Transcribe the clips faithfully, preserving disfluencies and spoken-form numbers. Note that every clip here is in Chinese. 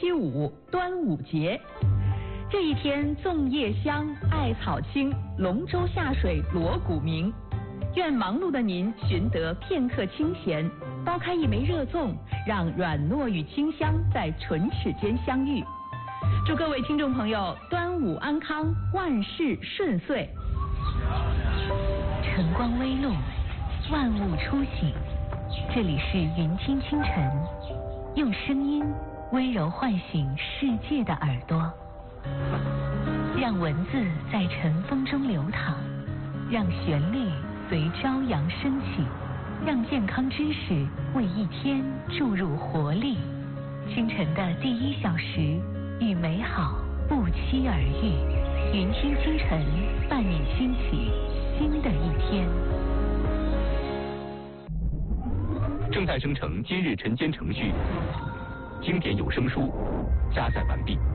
期五，端午节。这一天，粽叶香，艾草青，龙舟下水，锣鼓鸣。愿忙碌的您寻得片刻清闲，剥开一枚热粽，让软糯与清香在唇齿间相遇。祝各位听众朋友端午安康，万事顺遂。 晨光微露，万物初醒。这里是云听清晨，用声音温柔唤醒世界的耳朵，让文字在晨风中流淌，让旋律随朝阳升起，让健康知识为一天注入活力。清晨的第一小时，与美好不期而遇。云听清晨，伴你兴起新的一天。 正在生成今日晨间程序，经典有声书加载完毕。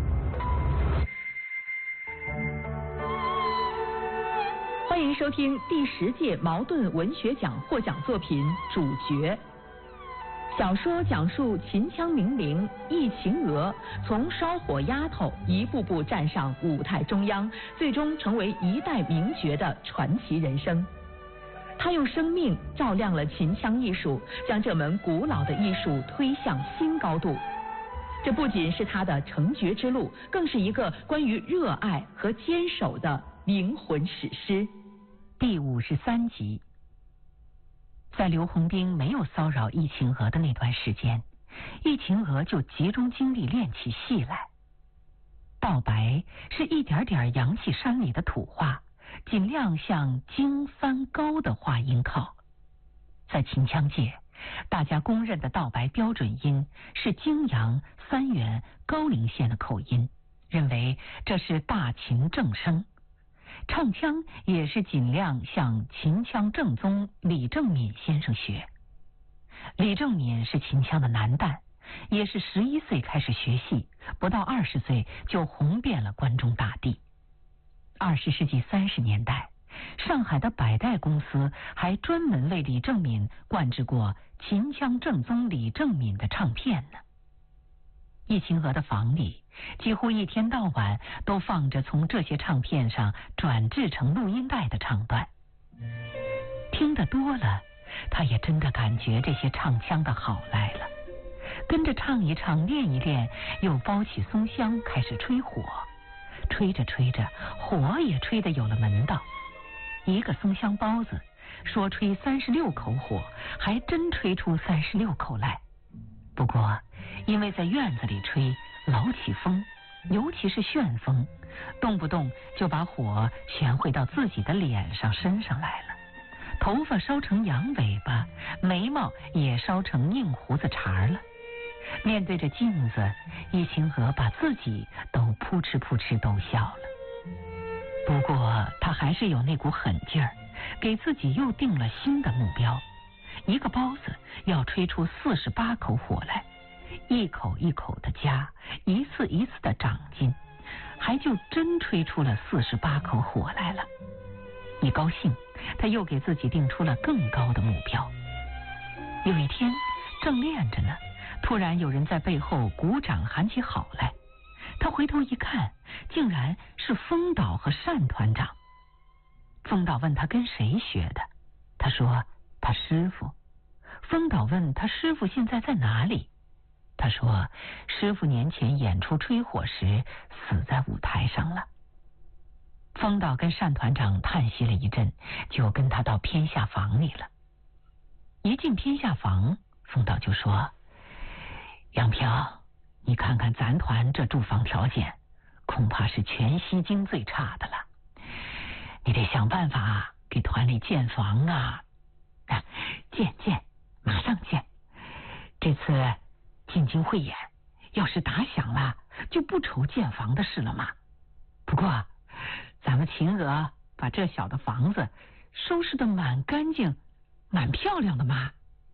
欢迎收听第十届茅盾文学奖获奖作品《主角》。小说讲述秦腔名伶易秦娥从烧火丫头一步步站上舞台中央，最终成为一代名角的传奇人生。他用生命照亮了秦腔艺术，将这门古老的艺术推向新高度。这不仅是他的成角之路，更是一个关于热爱和坚守的灵魂史诗。 第五十三集。在刘洪兵没有骚扰易秦娥的那段时间，易秦娥就集中精力练起戏来。道白是一点点扬起山里的土话，尽量向京番高的话音靠。在秦腔界，大家公认的道白标准音是泾阳、三原、高陵县的口音，认为这是大秦正声。唱腔也是尽量向秦腔正宗李正敏先生学。李正敏是秦腔的男旦，也是十一岁开始学戏，不到二十岁就红遍了关中大地。二十世纪三十年代，上海的百代公司还专门为李正敏灌制过秦腔正宗李正敏的唱片呢。易秦娥的房里几乎一天到晚都放着从这些唱片上转制成录音带的唱段。听得多了，他也真的感觉这些唱腔的好来了，跟着唱一唱，练一练，又包起松香开始吹火。吹着吹着，火也吹得有了门道。一个松香包子说吹三十六口火，还真吹出三十六口来。不过因为在院子里吹老起风，尤其是旋风，动不动就把火旋回到自己的脸上身上来了，头发烧成羊尾巴，眉毛也烧成硬胡子茬了。面对着镜子，易秦娥把自己都扑哧扑哧都笑了。不过他还是有那股狠劲儿，给自己又定了新的目标，一个包子要吹出四十八口火来，一口一口的加，一次一次的长进，还就真吹出了四十八口火来了。一高兴，他又给自己定出了更高的目标。有一天正练着呢，突然有人在背后鼓掌喊起好来。他回头一看，竟然是风导和单团长。风导问他跟谁学的，他说他师傅。风导问他师傅现在在哪里，他说师傅年前演出吹火时死在舞台上了。风导跟单团长叹息了一阵，就跟他到偏下房里了。一进偏下房，风导就说，杨飘，你看看咱团这住房条件，恐怕是全西京最差的了。你得想办法给团里建房啊！啊，建建，马上建。这次进京汇演，要是打响了，就不愁建房的事了嘛。不过，咱们秦娥把这小的房子收拾得蛮干净，蛮漂亮的嘛。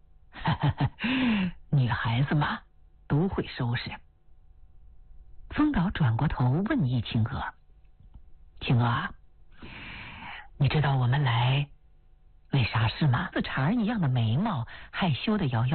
女孩子嘛，都会收拾。风导转过头问易秦娥，秦娥，你知道我们来为啥事吗？四茬一样的眉毛害羞的摇摇